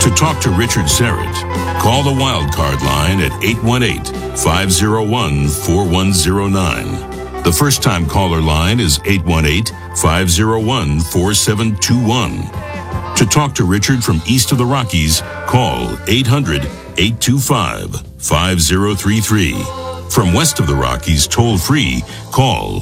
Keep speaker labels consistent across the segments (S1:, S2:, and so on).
S1: To talk to Richard Serrett, call the Wildcard line at 818-501-4109. The first-time caller line is 818-501-4721. To talk to Richard from east of the Rockies, call 800-825-5033. From west of the Rockies, toll-free, call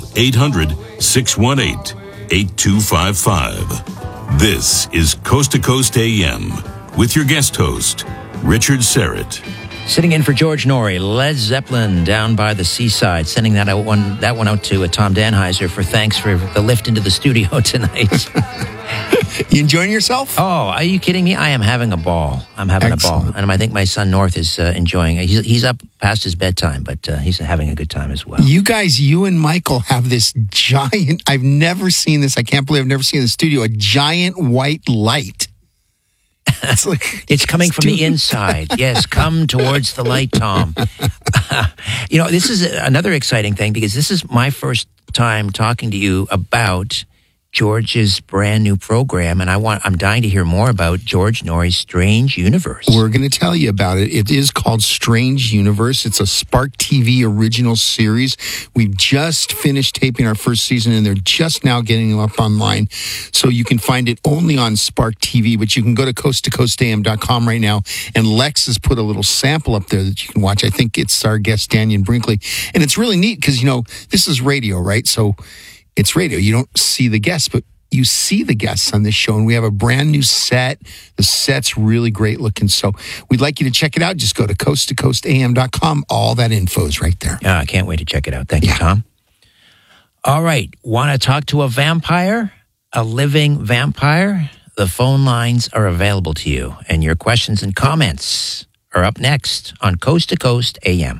S1: 800-618-8255. This is Coast to Coast AM with your guest host, Richard Serrett.
S2: Sitting in for George Norrie, Led Zeppelin Down by the Seaside, sending that one out to Tom Danheiser for thanks for the lift into the studio tonight.
S3: You enjoying yourself?
S2: Oh, are you kidding me? I am having a ball. I'm having
S3: Excellent.
S2: a ball. And I think my son North is enjoying it. He's up past his bedtime, but he's having a good time as well.
S3: You guys, you and Michael have this giant, I've never seen this, I can't believe I've never seen in the studio, a giant white light.
S2: It's coming from the inside. Yes, come towards the light, Tom. This is another exciting thing because this is my first time talking to you about George's brand new program, and I'm dying to hear more about George Norrie's Strange Universe.
S3: We're going to tell you about it. It is called Strange Universe. It's a Spark TV original series. We've just finished taping our first season, and they're just now getting them up online. So you can find it only on Spark TV, but you can go to coasttocoastam.com right now, and Lex has put a little sample up there that you can watch. I think it's our guest, Daniel Brinkley. And it's really neat because, this is radio, right? So it's radio. You don't see the guests, but you see the guests on this show. And we have a brand new set. The set's really great looking. So we'd like you to check it out. Just go to coasttocoastam.com. All that info is right there.
S2: I can't wait to check it out. Thank you, Tom. All right. Want to talk to a vampire? A living vampire? The phone lines are available to you. And your questions and comments are up next on Coast to Coast AM.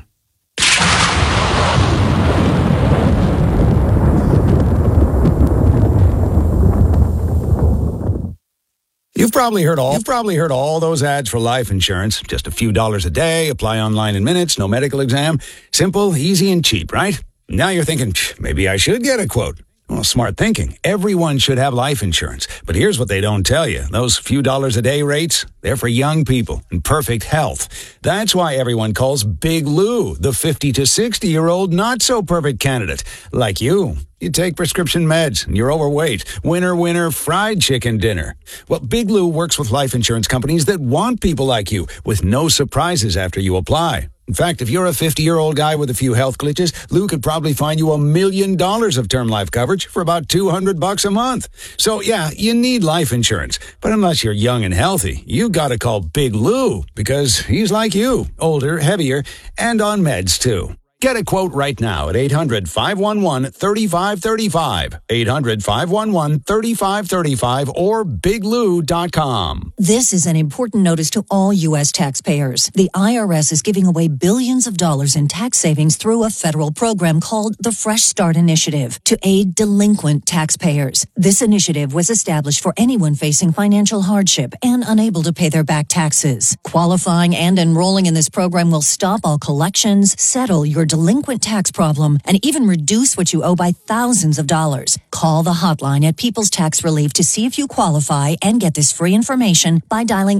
S4: You've probably heard all those ads for life insurance. Just a few dollars a day, apply online in minutes, no medical exam. Simple, easy, and cheap, right? Now you're thinking, maybe I should get a quote. Well, smart thinking. Everyone should have life insurance. But here's what they don't tell you. Those few dollars a day rates, they're for young people in perfect health. That's why everyone calls Big Lou the 50 to 60-year-old not-so-perfect candidate. Like you. You take prescription meds and you're overweight. Winner, winner, fried chicken dinner. Well, Big Lou works with life insurance companies that want people like you with no surprises after you apply. In fact, if you're a 50-year-old guy with a few health glitches, Lou could probably find you $1 million of term life coverage for about $200 a month. So, yeah, you need life insurance. But unless you're young and healthy, you gotta call Big Lou because he's like you, older, heavier, and on meds, too. Get a quote right now at 800-511-3535, 800-511-3535, or biglou.com.
S5: This is an important notice to all U.S. taxpayers. The IRS is giving away billions of dollars in tax savings through a federal program called the Fresh Start Initiative to aid delinquent taxpayers. This initiative was established for anyone facing financial hardship and unable to pay their back taxes. Qualifying and enrolling in this program will stop all collections, settle your delinquent tax problem, and even reduce what you owe by thousands of dollars. Call the hotline at People's Tax Relief to see if you qualify and get this free information by dialing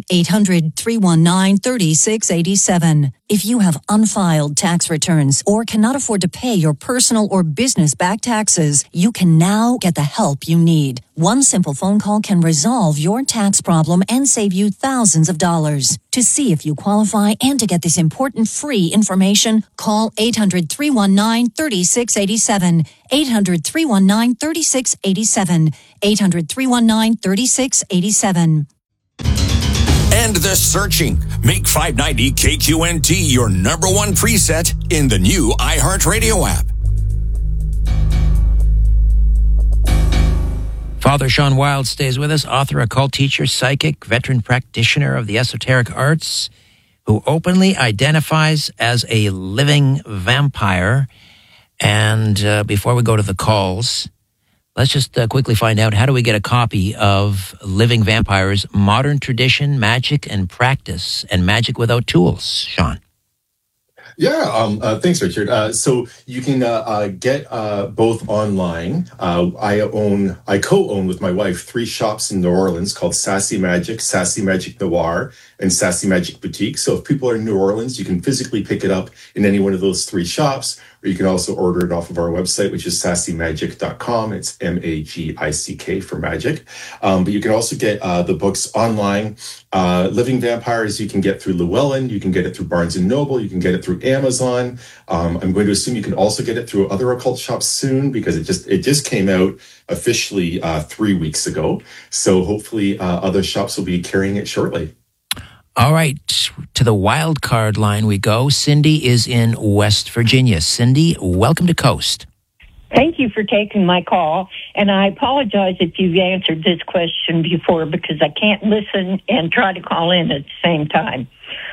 S5: 800-319-3687. If you have unfiled tax returns or cannot afford to pay your personal or business back taxes, you can now get the help you need. One simple phone call can resolve your tax problem and save you thousands of dollars. To see if you qualify and to get this important free information, call 800-319-3687. 800-319-3687. 800-319-3687.
S6: End the searching. Make 590 KQNT your number one preset in the new iHeartRadio app.
S2: Father Sean Wild stays with us, author, occult teacher, psychic, veteran practitioner of the esoteric arts, who openly identifies as a living vampire. And before we go to the calls, let's just quickly find out, how do we get a copy of Living Vampires, Modern Tradition, Magic and Practice, and Magic Without Tools, Sean?
S7: Thanks, Richard. So you can get both online. I co-own with my wife 3 shops in New Orleans called Sassy Magic Noir, and Sassy Magic Boutique. So if people are in New Orleans, you can physically pick it up in any one of those 3 shops, or you can also order it off of our website, which is sassymagic.com. It's MAGICK for magic. But you can also get the books online. Living Vampires, you can get through Llewellyn. You can get it through Barnes & Noble. You can get it through Amazon. I'm going to assume you can also get it through other occult shops soon, because it just came out officially 3 weeks ago. So hopefully other shops will be carrying it shortly.
S2: All right, to the wild card line we go. Cindy is in West Virginia. Cindy, welcome to Coast.
S8: Thank you for taking my call, and I apologize if you've answered this question before, because I can't listen and try to call in at the same time.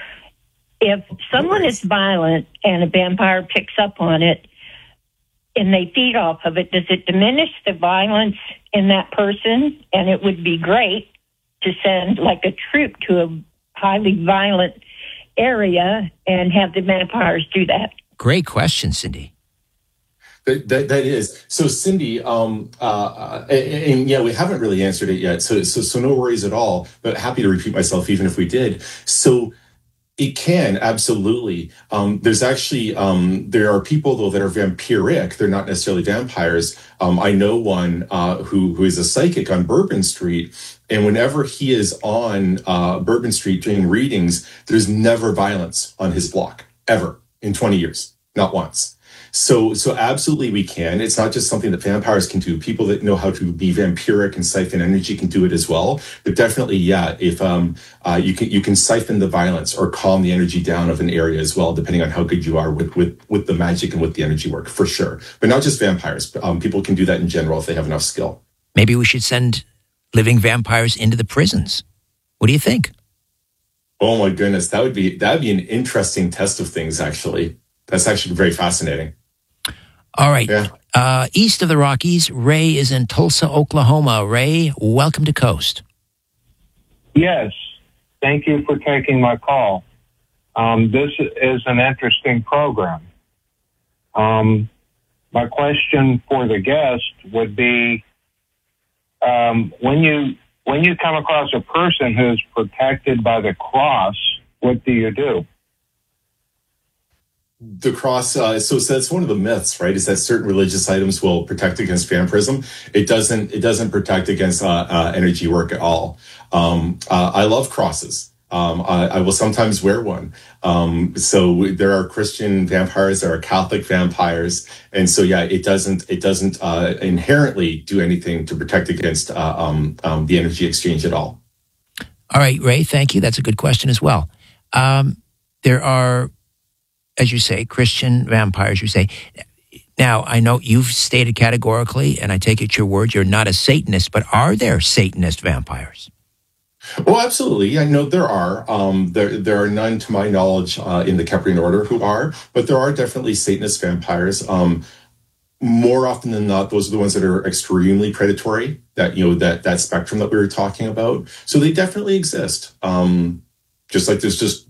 S8: If someone is violent and a vampire picks up on it and they feed off of it, does it diminish the violence in that person? And it would be great to send like a troop to a highly violent area and have the vampires do that.
S2: Great question, Cindy.
S7: That is. So Cindy, and yeah, we haven't really answered it yet. So no worries at all, but happy to repeat myself even if we did. So it can, absolutely. There's actually, there are people though that are vampiric. They're not necessarily vampires. I know one who is a psychic on Bourbon Street. And whenever he is on Bourbon Street doing readings, there's never violence on his block, ever, in 20 years, not once. So absolutely we can. It's not just something that vampires can do. People that know how to be vampiric and siphon energy can do it as well. But definitely, yeah, if you can siphon the violence or calm the energy down of an area as well, depending on how good you are with the magic and with the energy work, for sure. But not just vampires. People can do that in general if they have enough skill.
S2: Maybe we should send living vampires into the prisons. What do you think?
S7: Oh my goodness, that'd be an interesting test of things. Actually, that's actually very fascinating.
S2: All right. Yeah. East of the Rockies, Ray is in Tulsa, Oklahoma. Ray, welcome to Coast.
S9: Yes. Thank you for taking my call. This is an interesting program. My question for the guest would be, when you come across a person who's protected by the cross, what do you do?
S7: The cross, so that's one of the myths, right? Is that certain religious items will protect against vampirism. It doesn't protect against energy work at all. I love crosses. I will sometimes wear one. So there are Christian vampires, there are Catholic vampires, and so yeah, it doesn't inherently do anything to protect against the energy exchange at all.
S2: All right, Ray, thank you. That's a good question as well. There are, as you say, Christian vampires, you say. Now, I know you've stated categorically, and I take it your word, you're not a Satanist, but are there Satanist vampires?
S7: Oh, absolutely. I know there are. There are none, to my knowledge, in the Keprian order who are, but there are definitely Satanist vampires. More often than not, those are the ones that are extremely predatory, that spectrum that we were talking about. So they definitely exist. Just like there's just,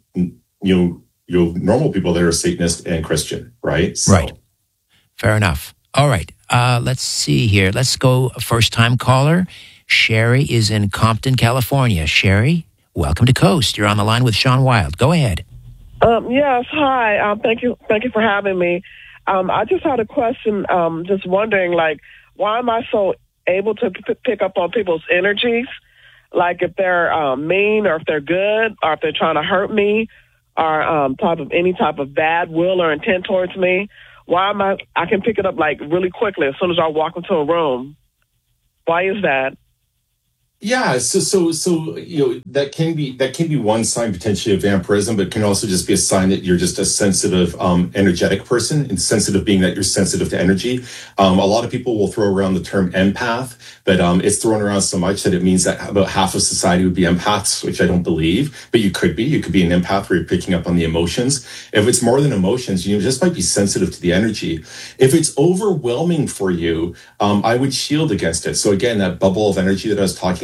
S7: normal people that are Satanist and Christian, right? So.
S2: Right. Fair enough. All right. Let's see here. Let's go first-time caller. Sherry is in Compton, California. Sherry, welcome to Coast. You're on the line with Sean Wild. Go ahead.
S10: Yes, hi. Thank you for having me. I just had a question, just wondering, why am I so able to pick up on people's energies? Like if they're mean or if they're good or if they're trying to hurt me or any type of bad will or intent towards me. Why am I can pick it up really quickly as soon as I walk into a room. Why is that?
S7: Yeah, so that can be one sign potentially of vampirism, but it can also just be a sign that you're just a sensitive, energetic person, and sensitive being that you're sensitive to energy. A lot of people will throw around the term empath, but it's thrown around so much that it means that about half of society would be empaths, which I don't believe, but you could be an empath where you're picking up on the emotions. If it's more than emotions, you just might be sensitive to the energy. If it's overwhelming for you, I would shield against it. So again, that bubble of energy that I was talking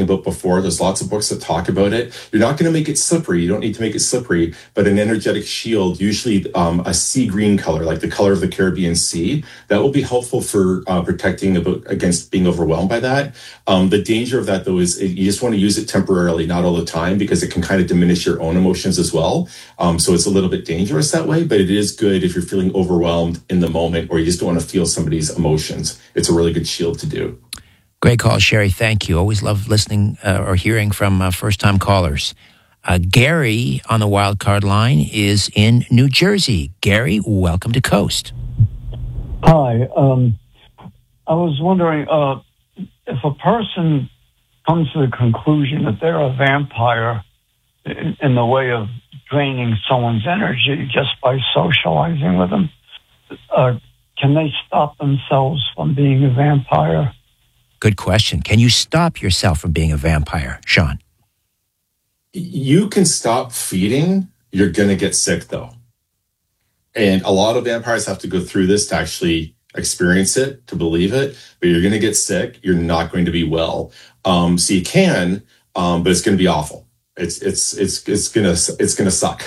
S7: about before. There's lots of books that talk about it. You're not going to make it slippery. You don't need to make it slippery, but an energetic shield, usually a sea green color, like the color of the Caribbean Sea, that will be helpful for protecting against being overwhelmed by that. The danger of that, though, is you just want to use it temporarily, not all the time, because it can kind of diminish your own emotions as well. So it's a little bit dangerous that way, but it is good if you're feeling overwhelmed in the moment or you just don't want to feel somebody's emotions. It's a really good shield to do.
S2: Great call, Sherry. Thank you. Always love listening or hearing from first-time callers. Gary on the wildcard line is in New Jersey. Gary, welcome to Coast.
S11: Hi. I was wondering if a person comes to the conclusion that they're a vampire in the way of draining someone's energy just by socializing with them, can they stop themselves from being a vampire?
S2: Good question. Can you stop yourself from being a vampire, Sean?
S7: You can stop feeding. You're going to get sick, though. And a lot of vampires have to go through this to actually experience it, to believe it. But you're going to get sick. You're not going to be well. So you can, but it's going to be awful. It's gonna suck.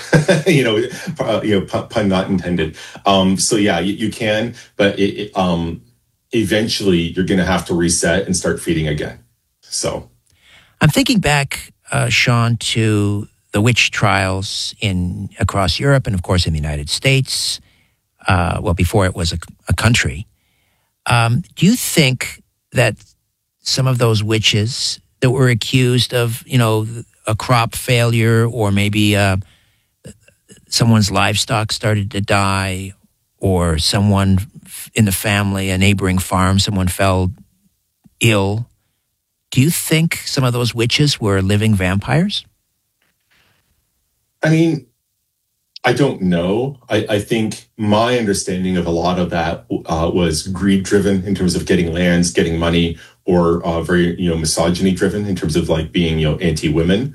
S7: Pun not intended. So yeah, you can, but eventually you're going to have to reset and start feeding again. So
S2: I'm thinking back, Sean, to the witch trials across Europe and, of course, in the United States. Before it was a country. Do you think that some of those witches that were accused of, a crop failure or maybe someone's livestock started to die or someone in the family, a neighboring farm, someone fell ill. Do you think some of those witches were living vampires?
S7: I mean, I don't know. I think my understanding of a lot of that was greed-driven in terms of getting lands, getting money, or very misogyny-driven in terms of like being anti-women.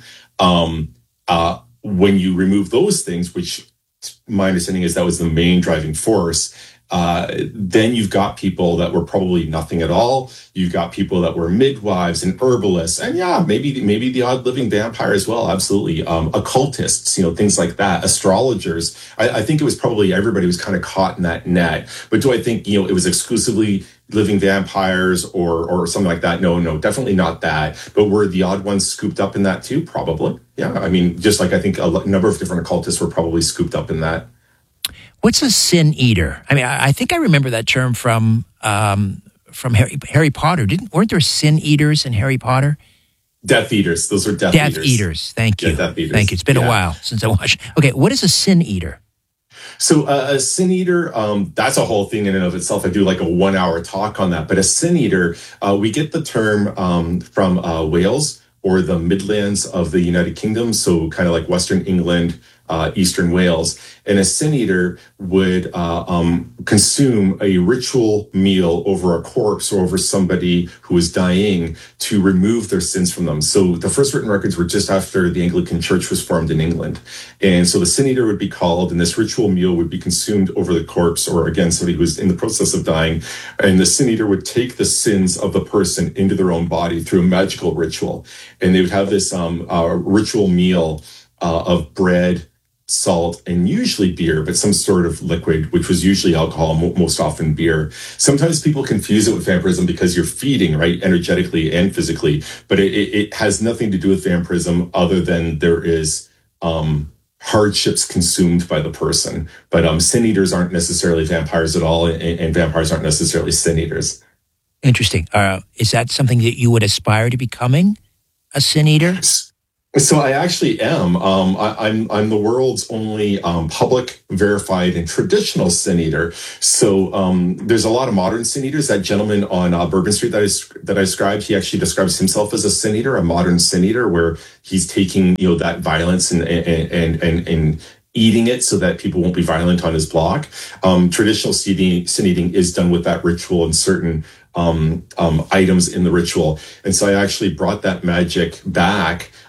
S7: When you remove those things, which my understanding is that was the main driving force, then you've got people that were probably nothing at all. You've got people that were midwives and herbalists, and maybe the odd living vampire as well. Absolutely, occultists, things like that. Astrologers. I think it was probably everybody was kind of caught in that net. But do I think it was exclusively living vampires or something like that? No, definitely not that. But were the odd ones scooped up in that too? Probably. Yeah. I mean, just like I think a number of different occultists were probably scooped up in that.
S2: What's a sin eater? I mean, I think I remember that term from Harry Potter. Weren't there sin eaters in Harry Potter?
S7: Death eaters. Those are death eaters.
S2: Death eaters. Thank you.
S7: Yeah, death eaters.
S2: Thank you. It's been a while since I watched. Okay, what is a sin eater?
S7: So a sin eater, that's a whole thing in and of itself. I do like a 1-hour talk on that. But a sin eater, we get the term from Wales or the Midlands of the United Kingdom. So kind of like Western England, Eastern Wales. And a sin eater would consume a ritual meal over a corpse or over somebody who was dying to remove their sins from them. So the first written records were just after the Anglican Church was formed in England. And so the sin eater would be called, and this ritual meal would be consumed over the corpse, or again, somebody who was in the process of dying. And the sin eater would take the sins of the person into their own body through a magical ritual. And they would have this ritual meal of bread, salt, and usually beer, but some sort of liquid, which was usually alcohol, most often beer. Sometimes people confuse it with vampirism because you're feeding, right, energetically and physically, but it has nothing to do with vampirism other than there is hardships consumed by the person. But sin eaters aren't necessarily vampires at all, and vampires aren't necessarily sin eaters.
S2: Interesting. Is that something that you would aspire to becoming, a sin eater?
S7: So I actually am. I'm the world's only public, verified, and traditional sin eater. So there's a lot of modern sin eaters. That gentleman on Bourbon Street that I described, he actually describes himself as a sin eater, a modern sin eater, where he's taking that violence and eating it so that people won't be violent on his block. Traditional sin eating is done with that ritual and certain items in the ritual. And so I actually brought that magic back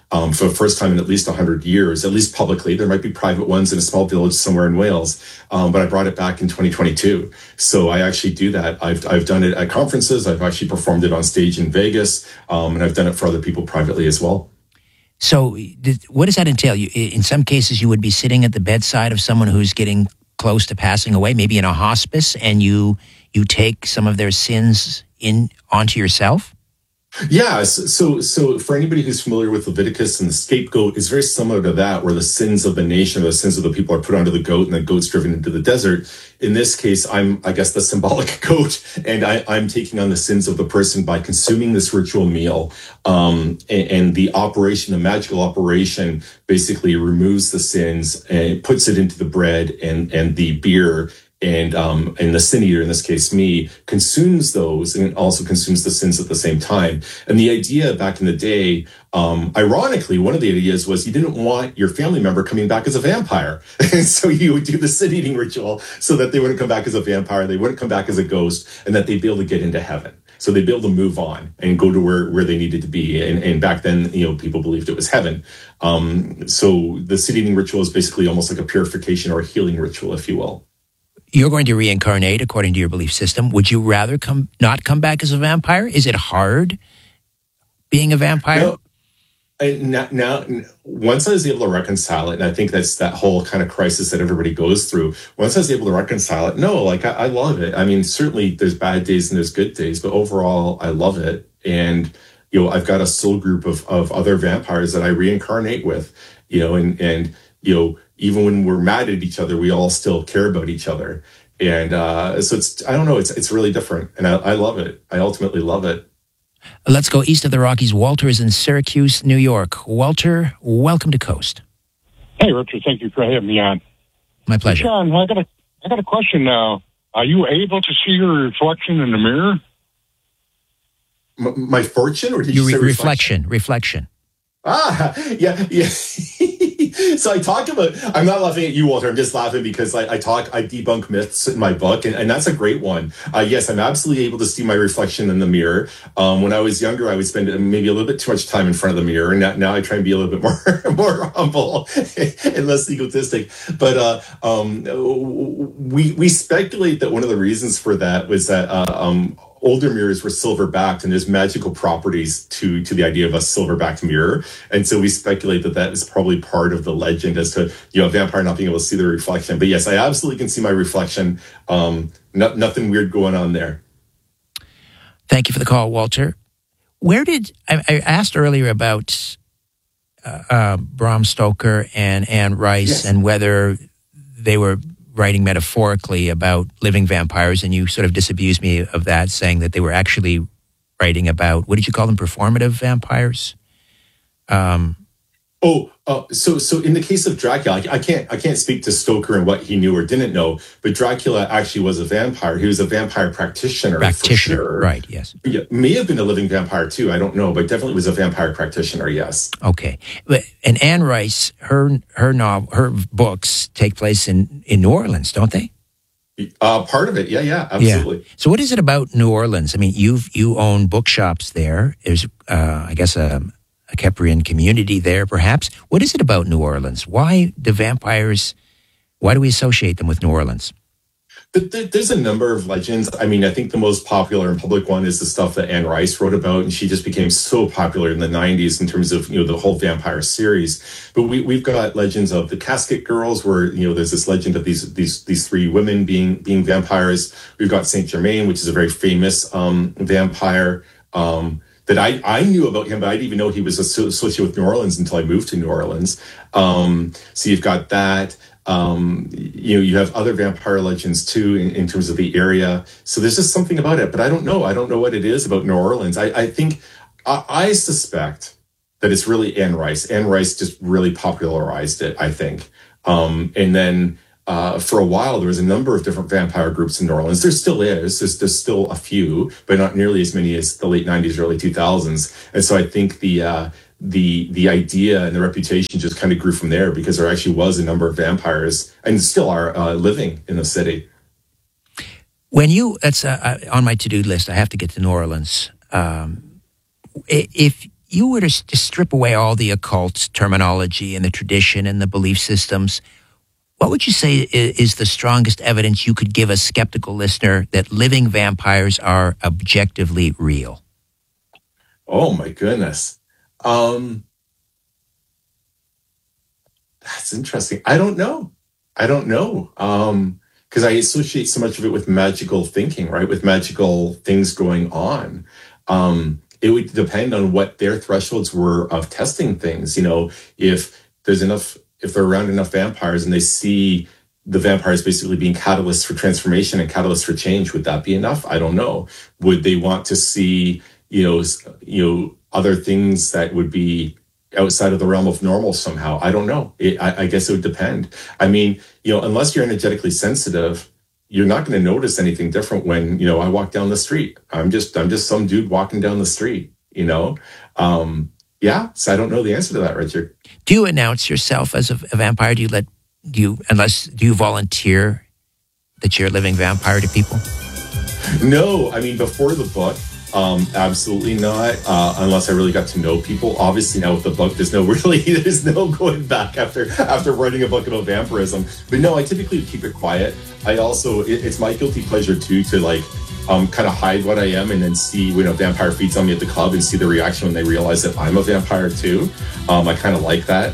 S7: for the first time in at least 100 years, at least publicly. There might be private ones in a small village somewhere in Wales, but I brought it back in 2022. So I actually do that. I've done it at conferences. I've actually performed it on stage in Vegas, and I've done it for other people privately as well.
S2: So what does that entail? In some cases, you would be sitting at the bedside of someone who's getting close to passing away, maybe in a hospice, and you take some of their sins onto yourself?
S7: Yeah, so for anybody who's familiar with Leviticus and the scapegoat, is very similar to that, where the sins of the nation, or the sins of the people are put onto the goat, and the goat's driven into the desert. In this case, I'm, I guess, the symbolic goat, and I'm taking on the sins of the person by consuming this ritual meal. And the operation, the magical operation, basically removes the sins and puts it into the bread and the beer. And the sin eater, in this case me, consumes those, and also consumes the sins at the same time. And the idea back in the day, ironically, one of the ideas was you didn't want your family member coming back as a vampire. And so you would do the sin eating ritual so that they wouldn't come back as a vampire, they wouldn't come back as a ghost, and that they'd be able to get into heaven. So they'd be able to move on and go to where they needed to be. And back then, people believed it was heaven. So the sin eating ritual is basically almost like a purification or a healing ritual, if you will.
S2: You're going to reincarnate according to your belief system. Would you rather not come back as a vampire? Is it hard being a vampire?
S7: No. Now, once I was able to reconcile it, and I think that's that whole kind of crisis that everybody goes through. Once I was able to reconcile it, I love it. I mean, certainly there's bad days and there's good days, but overall, I love it. And, I've got a soul group of other vampires that I reincarnate with, and even when we're mad at each other, we all still care about each other. And so it's really different. And I love it. I ultimately love it.
S2: Let's go east of the Rockies. Walter is in Syracuse, New York. Walter, welcome to Coast.
S12: Hey, Richard, thank you for having me on.
S2: My pleasure.
S12: John, I got a question now. Are you able to see your reflection in the mirror?
S7: My fortune, or did you say
S2: reflection? Reflection.
S7: Yeah. So I talk about, I'm not laughing at you, Walter. I'm just laughing because I debunk myths in my book, and that's a great one. Yes, I'm absolutely able to see my reflection in the mirror. When I was younger, I would spend maybe a little bit too much time in front of the mirror. And now I try and be a little bit more humble and less egotistic. But we speculate that one of the reasons for that was that older mirrors were silver-backed, and there's magical properties to the idea of a silver-backed mirror. And so we speculate that is probably part of the legend as to, a vampire not being able to see their reflection. But yes, I absolutely can see my reflection. Nothing weird going on there.
S2: Thank you for the call, Walter. I asked earlier about Bram Stoker and Anne Rice, yes, and whether they were writing metaphorically about living vampires, and you sort of disabused me of that, saying that they were actually writing about, what did you call them, performative vampires?
S7: So in the case of Dracula, I can't speak to Stoker and what he knew or didn't know, but Dracula actually was a vampire. He was a vampire practitioner. For sure.
S2: Right, yes.
S7: Yeah, may have been a living vampire too, I don't know, but definitely was a vampire practitioner, yes.
S2: Okay. And Anne Rice, her books take place in New Orleans, don't they?
S7: Part of it, yeah, absolutely.
S2: Yeah. So what is it about New Orleans? I mean, you own bookshops there. There's, I guess, a Keprian community there, perhaps. What is it about New Orleans? Why do we associate them with New Orleans?
S7: There's a number of legends. I mean, I think the most popular and public one is the stuff that Anne Rice wrote about, and she just became so popular in the 90s in terms of, the whole vampire series. But we've got legends of the Casket Girls, where, there's this legend of these three women being vampires. We've got Saint Germain, which is a very famous vampire. That I knew about him, but I didn't even know he was associated with New Orleans until I moved to New Orleans. So you've got that. You have other vampire legends too in terms of the area. So there's just something about it, but I don't know. I don't know what it is about New Orleans. I think I suspect that it's really Anne Rice. Anne Rice just really popularized it, I think. And then for a while, there was a number of different vampire groups in New Orleans. There still is. There's still a few, but not nearly as many as the late 90s, early 2000s. And so I think the idea and the reputation just kind of grew from there, because there actually was a number of vampires, and still are, living in the city. That's on my to-do list. I have to get to New Orleans. If
S2: you were to just strip away all the occult terminology and the tradition and the belief systems, what would you say is the strongest evidence you could give a skeptical listener that living vampires are objectively real?
S7: Oh my goodness. That's interesting. I don't know. Because I associate so much of it with magical thinking, right? With magical things going on. It would depend on what their thresholds were of testing things. If they're around enough vampires and they see the vampires basically being catalysts for transformation and catalysts for change, would that be enough? I don't know. Would they want to see, other things that would be outside of the realm of normal somehow? I don't know. I guess it would depend. I mean, unless you're energetically sensitive, you're not going to notice anything different when, I walk down the street. I'm just some dude walking down the street, So I don't know the answer to that, Richard.
S2: Do you announce yourself as a vampire? Do you volunteer that you're a living vampire to people?
S7: No, I mean, before the book, absolutely not, unless I really got to know people. Obviously now with the book, there's no going back after writing a book about vampirism. But no, I typically keep it quiet. I also, it's my guilty pleasure too, to kind of hide what I am and then see when a vampire feeds on me at the club and see the reaction when they realize that I'm a vampire too. I kind of like that.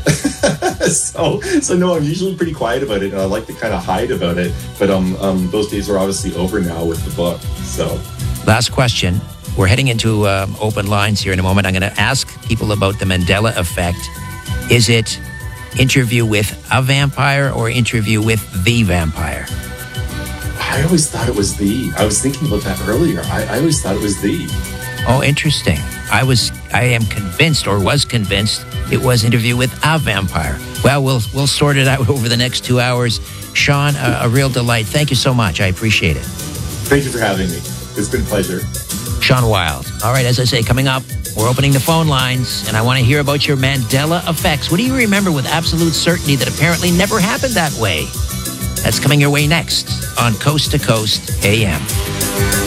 S7: So no, I'm usually pretty quiet about it and I like to kind of hide about it. But those days are obviously over now with the book. So
S2: last question. We're heading into open lines here in a moment. I'm going to ask people about the Mandela effect. Is it interview with a vampire or interview with the vampire?
S7: I always thought it was the. I was thinking about that earlier. I always thought it was the.
S2: Oh, interesting. I am convinced, or was convinced, it was interview with a vampire. Well, we'll sort it out over the next 2 hours. Sean, a real delight. Thank you so much. I appreciate it.
S7: Thank you for having me. It's been a pleasure.
S2: Sean Wild. All right, as I say, coming up, we're opening the phone lines, and I want to hear about your Mandela effects. What do you remember with absolute certainty that apparently never happened that way? That's coming your way next on Coast to Coast AM.